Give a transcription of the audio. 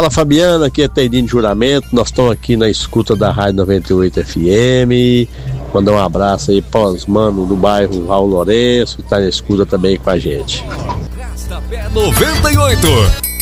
Fala, Fabiana, aqui é Teidinho de Juramento. Nós estamos aqui na escuta da Rádio 98 FM. Mandar um abraço aí para os manos do bairro Raul Lourenço, que tá na escuta também com a gente. Rastapé 98.